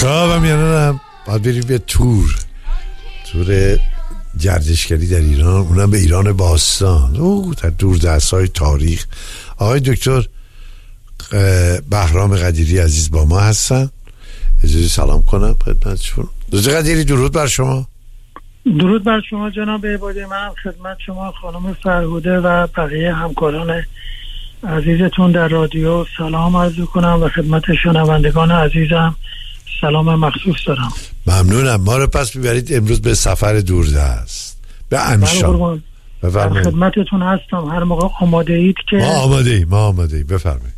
خوابم یعنی باید بریم به تور گردشگری در ایران، اونم به ایران باستان، در دور دست‌های تاریخ. آقای دکتر بهرام قدیری عزیز با ما هستن. اجازه سلام کنم خدمتشون. دکتر قدیری درود بر شما. درود بر شما جناب عبادی. من خدمت شما خانم فرهوده و بقیه همکاران عزیزتون در رادیو سلام عرض کنم و خدمت شنوندگان عزیزم سلام مخصوص دارم. ممنونم. ما رو پس میبرید امروز به سفر دوردست، به انشان. بفرمایید. خدمتتون هستم هر موقع آماده اید که ما آماده ایم. بفرمایید.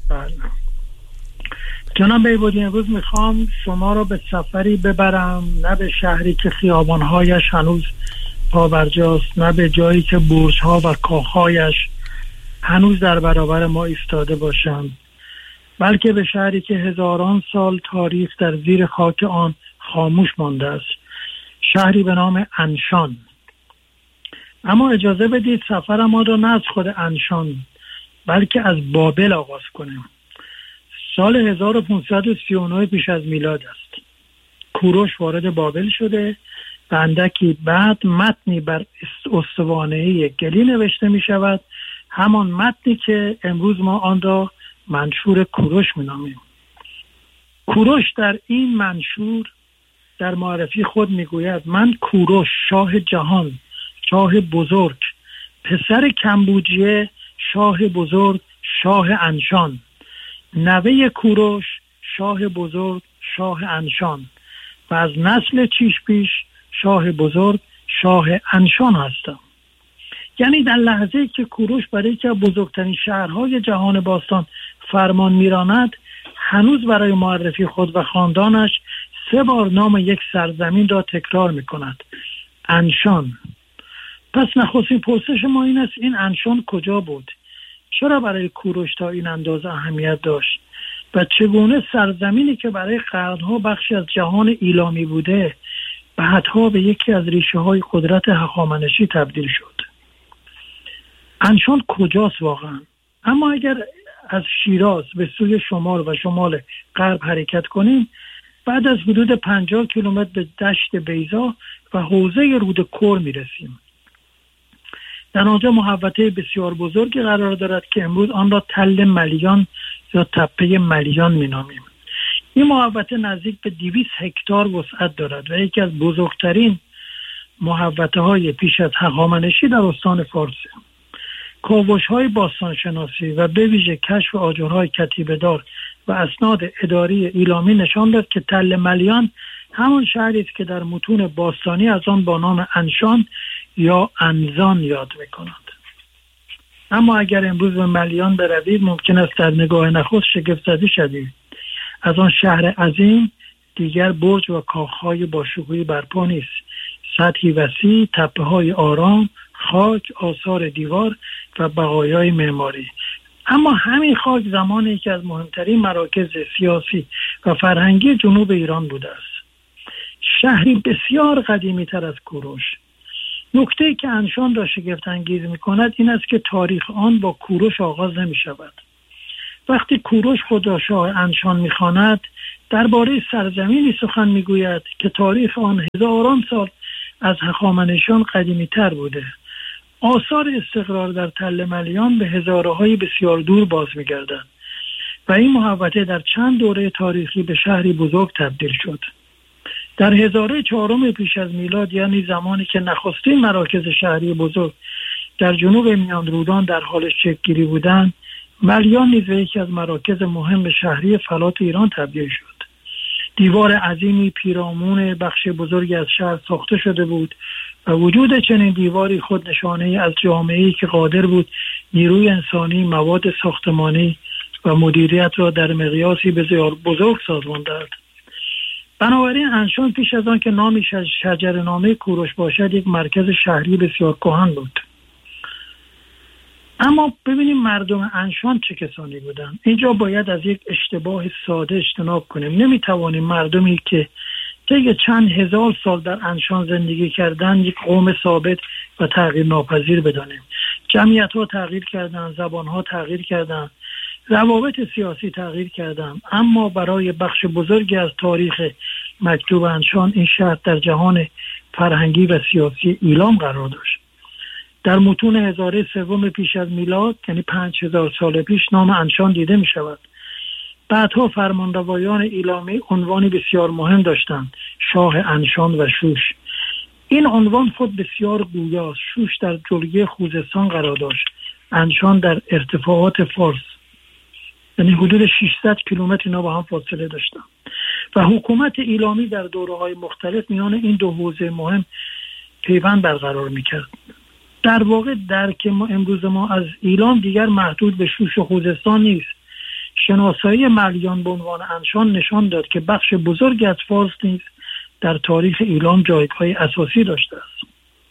جناب عبادی، امروز میخوام شما رو به سفری ببرم، نه به شهری که خیابانهایش هنوز پابرجاست، نه به جایی که برج‌ها و کاخهایش هنوز در برابر ما ایستاده باشند، بلکه به شهری که هزاران سال تاریخ در زیر خاک آن خاموش مانده است، شهری به نام انشان. اما اجازه بدید سفر ما را نه از خود انشان بلکه از بابل آغاز کنیم. سال 1539 پیش از میلاد است. کوروش وارد بابل شده و اندکی بعد متنی بر استوانه گلی نوشته می شود، همان متنی که امروز ما آن را منشور کوروش می نامیم. کوروش در این منشور در معرفی خود می گوید: من کوروش شاه جهان، شاه بزرگ، پسر کمبوجیه شاه بزرگ، شاه انشان، نوه کوروش شاه بزرگ، شاه انشان و از نسل چیش پیش شاه بزرگ، شاه انشان هستم. یعنی در لحظه که کوروش برای یکی از بزرگترین شهرهای جهان باستان فرمان میراند، هنوز برای معرفی خود و خاندانش 3 بار نام یک سرزمین را تکرار میکند: انشان. پس نخستین پرسش ما این است: این انشان کجا بود؟ چرا برای کوروش تا این اندازه اهمیت داشت؟ و چگونه سرزمینی که برای قرنها بخشی از جهان ایلامی بوده بعدها به یکی از ریشه های قدرت هخامنشی تبدیل شد؟ انشان کجاست واقعا؟ اما اگر از شیراز به سوی شمال و شمال غرب حرکت کنیم، بعد از حدود 50 کیلومتر به دشت بیضا و حوزه رودکور میرسیم. در آنجا محوطه بسیار بزرگی قرار دارد که امروز آن را تل ملیان یا تپه ملیان مینامیم. این محوطه نزدیک به 200 هکتار وسعت دارد و یکی از بزرگترین محوطه های پیش از هخامنشی در استان فارس. کاوش های باستانشناسی و به ویژه کشف آجرهای کتیبه دار و اسناد اداری ایلامی نشان داد که تل ملیان همان شهری است که در متون باستانی از آن با نام انشان یا انزان یاد میکنند. اما اگر امروز به ملیان بروید، ممکن است در نگاه نخست شگفت زده شوید. از آن شهر عظیم دیگر برج و کاخهای باشکوهی برپا نیست. سطحی وسیع، تپه‌های آرام، خاک، آثار دیوار و بقایای معماری. اما همین خاک زمانی که از مهمترین مراکز سیاسی و فرهنگی جنوب ایران بوده است. شهری بسیار قدیمی تر از کوروش. نکته‌ای که انشان را شگفت انگیز می‌کند این است که تاریخ آن با کوروش آغاز نمی‌شود. وقتی کوروش خود را شاه انشان می‌خواند، درباره سرزمینی سخن می‌گوید که تاریخ آن هزاران سال از هخامنشیان قدیمی‌تر بوده. آثار استقرار در تل ملیان به هزاره‌های بسیار دور باز می‌گردد و این محوطه در چند دوره تاریخی به شهری بزرگ تبدیل شد. در هزاره 4 پیش از میلاد، یعنی زمانی که نخستین مراکز شهری بزرگ در جنوب میان رودان در حال شکل‌گیری بودند، ملیان نیز به یکی از مراکز مهم شهری فلات ایران تبدیل شد. دیوار عظیمی پیرامون بخش بزرگی از شهر ساخته شده بود و وجود چنین دیواری خود نشانه از جامعه‌ای که قادر بود نیروی انسانی، مواد ساختمانی و مدیریت را در مقیاسی بسیار بزرگ سازمان داد. بنابراین انشان پیش از آن که نامش از شجره‌نامه کوروش باشد، یک مرکز شهری بسیار کهن بود. اما ببینیم مردم انشان چه کسانی بودند. اینجا باید از یک اشتباه ساده اجتناب کنیم. نمیتوانیم مردمی که طی چند هزار سال در انشان زندگی کردن یک قوم ثابت و تغییر ناپذیر بدانیم. جمعیت‌ها تغییر کردند، زبان‌ها تغییر کردند، روابط سیاسی تغییر کردند، اما برای بخش بزرگی از تاریخ مکتوب انشان این شهر در جهان فرهنگی و سیاسی ایلام قرار داشت. در متون هزاره سوم پیش از میلاد یعنی 5000 سال پیش نام انشان دیده می شود. بعدها فرمانروایان ایلامی عنوانی بسیار مهم داشتند، شاه انشان و شوش. این عنوان خود بسیار گویاست. شوش در جلگه خوزستان قرار داشت، انشان در ارتفاعات فارس، یعنی حدود 600 کیلومتر اینا با هم فاصله داشتن و حکومت ایلامی در دوره‌های مختلف میان این دو حوزه مهم پیوند برقرار میکرد. در واقع درک ما امروز ما از ایلام دیگر محدود به شوش و خوزستان نیست. شناسایی ملیان به عنوان انشان نشان داد که بخش بزرگی از فارس نیز در تاریخ ایلام جایگاه اساسی داشته است.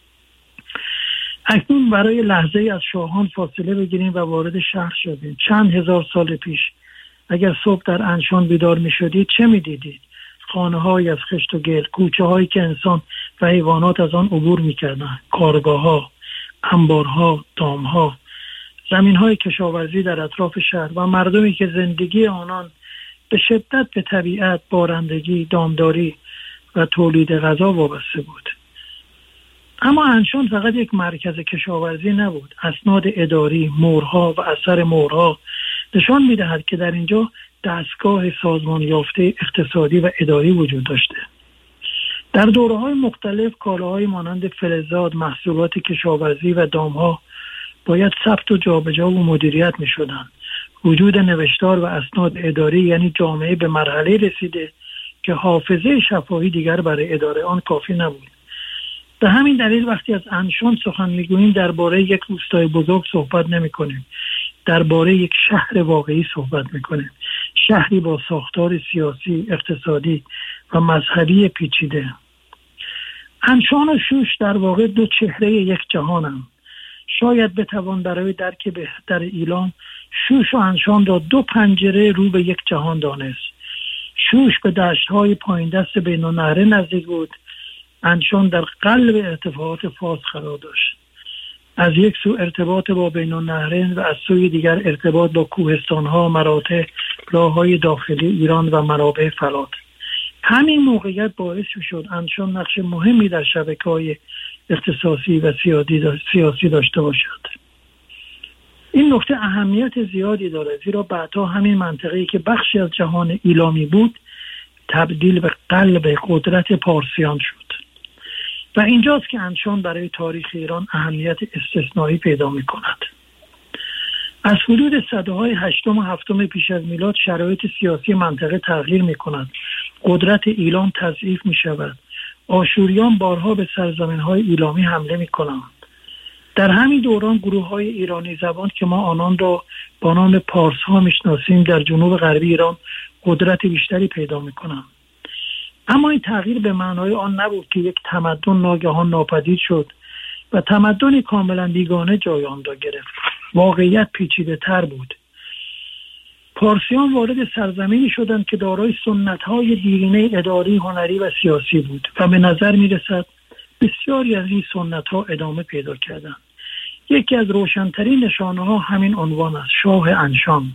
اکنون برای لحظه از شاهان فاصله بگیریم و وارد شهر شدیم. چند هزار سال پیش اگر صبح در انشان بیدار می شدید چه می دیدید؟ خانه های از خشت و گل، کوچه هایی که انسان و حیوانات از آن عبور می کردن، کارگاه ها، انبارها، دامها، زمین های کشاورزی در اطراف شهر و مردمی که زندگی آنان به شدت به طبیعت، بارندگی، دامداری و تولید غذا وابسته بود. اما انشان فقط یک مرکز کشاورزی نبود. اسناد اداری، مهرها و اثر مهرها نشان می‌دهد که در اینجا دستگاه سازمان یافته اقتصادی و اداری وجود داشته. در دوره‌های مختلف کالاهای مانند فلزات، محصولات کشاورزی و دامها باید ثبت و جابجا و مدیریت می‌شدند. وجود نوشتار و اسناد اداری یعنی جامعه به مرحله رسیده که حافظه شفاهی دیگر برای اداره آن کافی نبود. به همین دلیل وقتی از انشان سخن میگوییم درباره یک روستای بزرگ صحبت نمی‌کنیم، درباره یک شهر واقعی صحبت می‌کنیم، شهری با ساختار سیاسی، اقتصادی و مذهبی پیچیده. انشان و شوش در واقع دو چهره یک جهانند. شاید بتوان برای درک بهتر ایلام شوش و انشان را دو پنجره رو به یک جهان دانست. شوش به دشت‌های پایین دست بین النهرین نزدیک بود، انشان در قلب ارتفاعات فارس قرار داشت. از یک سو ارتباط با بین النهرین و از سوی دیگر ارتباط با کوهستان‌ها، مراتع، راه‌های داخلی ایران و منابع فلات. همین موقعیت باعث شد انشان نقش مهمی در شبکه‌های اختصاصی و سیاسی داشته باشد. این نکته اهمیت زیادی دارد، زیرا بعدها همین منطقه‌ای که بخشی از جهان ایلامی بود تبدیل به قلب قدرت پارسیان شد و اینجاست که انشان برای تاریخ ایران اهمیت استثنایی پیدا می کند. از حدود سده‌های 8 و 7 پیش از میلاد شرایط سیاسی منطقه تغییر می کند. قدرت ایلام تضعیف می شود. آشوریان بارها به سرزمین‌های ایلامی حمله می کنند. در همین دوران گروه‌های ایرانی زبان که ما آنان را با نام پارس‌ها می‌شناسیم در جنوب غربی ایران قدرت بیشتری پیدا می‌کنند. اما این تغییر به معنای آن نبود که یک تمدن ناگهان ناپدید شد و تمدنی کاملا بیگانه جای آن را گرفت. واقعیت پیچیده‌تر بود. پارسیان وارد سرزمینی شدند که دارای سنت‌های دیرینه اداری، هنری و سیاسی بود و به نظر می‌رسد بسیاری از این سنت‌ها ادامه پیدا کردند. یکی از روشن‌ترین نشانه‌ها همین عنوان است، شاه انشان.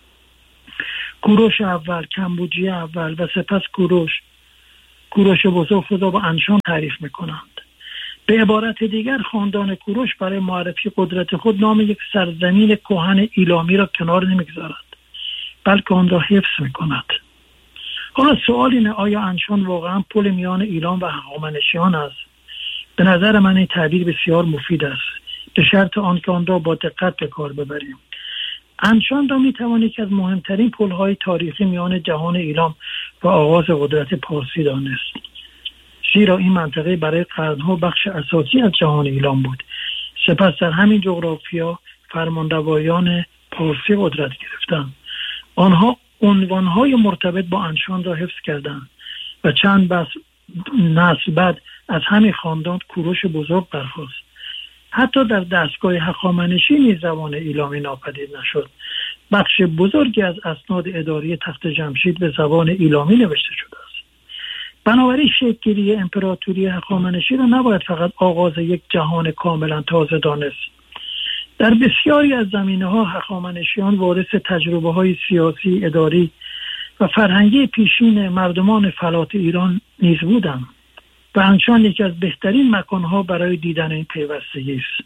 کوروش اول، کمبوجی اول و سپس کوروش بزرگ خود را با انشان تعریف می‌کنند. به عبارت دیگر خاندان کوروش برای معرفی قدرت خود نام یک سرزمین کهن ایلامی را کنار نمی‌گذارد، بلکه آن را حفظ می‌کند. حالا سوال اینه آیا انشان واقعا پل میان ایلام و هخامنشیان است؟ به نظر من این تعبیر بسیار مفید است، به شرط آنکه آن را با دقت به کار ببریم. انشان را می‌توان یکی از مهمترین پل‌های تاریخی میان جهان ایلام و آغاز قدرت پارسی دانست، زیرا این منطقه برای قرن‌ها بخش اساسی از جهان ایلام بود. سپس در همین جغرافیا فرمانروایان پارسی قدرت گرفتند. آنها عنوان‌های مرتبط با انشان را حفظ کردند و چند نسل بعد از همین خاندان کوروش بزرگ برخاست. حتی در دستگاه هخامنشی نیز زبان ایلامی ناپدید نشد. بخش بزرگی از اسناد اداری تخت جمشید به زبان ایلامی نوشته شده است. بنابراین شکل‌گیری امپراتوری هخامنشی را نباید فقط آغاز یک جهان کاملا تازه دانست. در بسیاری از زمینه‌ها هخامنشیان وارث تجربه‌های سیاسی، اداری و فرهنگی پیشین مردمان فلات ایران نیز بودند و انشان یکی از بهترین مکانها برای دیدن این پیوستگی است.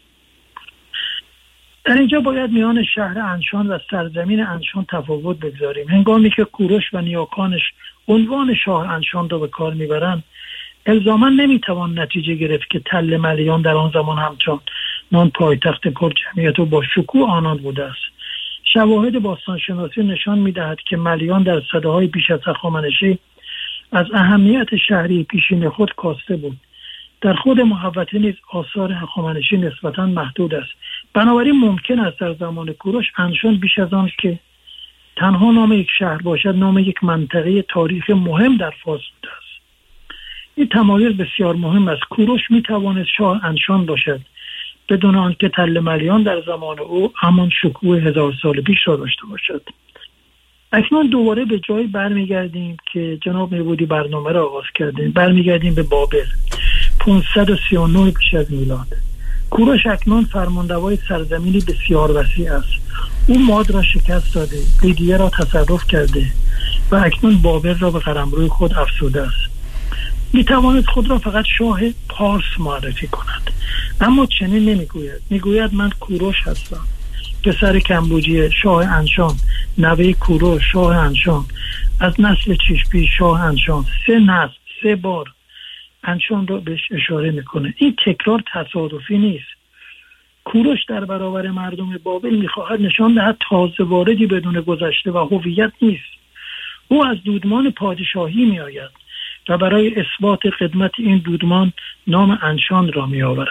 در اینجا باید میان شهر انشان و سرزمین انشان تفاوت بگذاریم. هنگامی که کوروش و نیاکانش عنوان شاه انشان را به کار میبرند، الزاما نمیتوان نتیجه گرفت که تل ملیان در آن زمان همچنان پایتخت پرجمعیت و با شکوه آنان بوده است. شواهد باستانشناسی نشان میدهد که ملیان در سده‌های پیش از هخامنشی از اهمیت شهری پیشین خود کاسته بود. در خود محوطه نیز آثار هخامنشی نسبتاً محدود است. بنابراین ممکن است در زمان کوروش انشان بیش از آن که تنها نام یک شهر باشد، نام یک منطقه تاریخ مهم در فارس بوده است. این تمایز بسیار مهم است. کوروش می توانست شاه انشان باشد بدون آنکه تل ملیان در زمان او همان شکوه 1000 سال پیش را داشته باشد. اکنون دوباره به جایی برمیگردیم که جناب میبودی برنامه را آغاز کردیم. برمیگردیم به بابل 539 پیش از میلاد. کوروش اکنون فرماندوای سرزمینی بسیار وسیع است. او ماد را شکست داده، لیدیه را تصرف کرده و اکنون بابل را به قلمرو خود افزوده است. میتواند خود را فقط شاه پارس معرفی کند، اما چنین نمیگوید. میگوید من کوروش هستم، پسر کمبوجی شاه انشان، نوه کوروش شاه انشان، از نسل چیشپی شاه انشان. 3 نسل 3 بار انشان را بهش اشاره میکنه. این تکرار تصادفی نیست. کوروش در برابر مردم بابل میخواهد نشان دهد تازه واردی بدون گذشته و هویت نیست. او از دودمان پادشاهی میآید و برای اثبات قدمت این دودمان نام انشان را میآورد.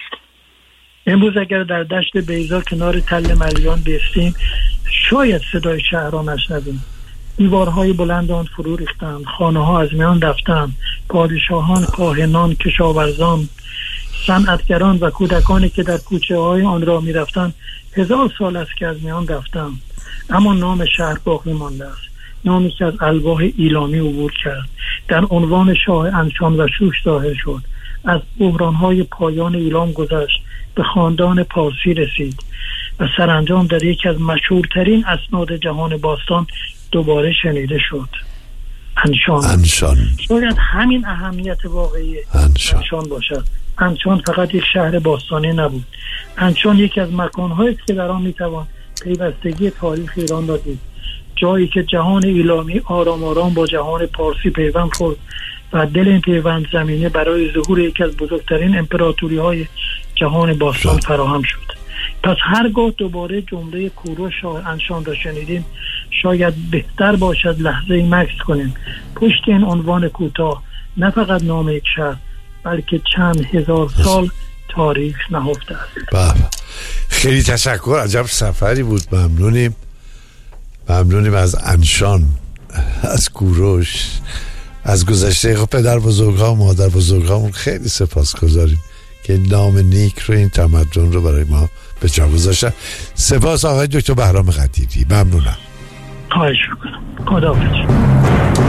امروز اگر در دشت بیضا کنار تل ملیان بیستیم، شاید صدای شهر را نشنویم. دیوارهای بلند آن فرو ریختند، خانه ها از میان رفتند، پادشاهان، کاهنان، کشاورزان، صنعتگران و کودکانی که در کوچه های آن را می رفتند 1000 سال است که از میان رفتند، اما نام شهر باقی مانده است. نامی که از الواح ایلامی عبور کرد، در عنوان شاه انشان و شوش ظاهر شد، از بحرانهای پایان ایلام گذشت، به خاندان پارسی رسید و سرانجام در یکی از مشهورترین اسناد جهان باستان دوباره شنیده شد. انشان. شاید همین اهمیت واقعی انشان باشد. انشان فقط یک شهر باستانی نبود. انشان یکی از مکان‌هایی که در آن میتوان پیوستگی تاریخ ایران را دید. جایی که جهان ایلامی آرام آرام با جهان پارسی پیوند خورد و دل این پیوند زمینه برای ظهور یکی از بزرگترین امپراتوری‌های جهان باستان فراهم شد. پس هرگاه دوباره جمله کوروش شاه انشان را شنیدیم، شاید بهتر باشد لحظه مکث کنیم. پشت این عنوان کوتاه نه فقط نام یک شهر، بلکه چند هزار سال تاریخ نهفته است. خیلی تشکر، عجب سفری بود. ممنونیم از انشان، از کوروش، از گذشته پدر بزرگ‌ها و مادر بزرگ‌هامون. خیلی سپاسگزاریم که نام نیک رو، این تمدن رو برای ما به جا گذاشتن. سپاس آقای دکتر بهرام قدیری. ممنونم. خواهش می‌کنم. خداحافظ.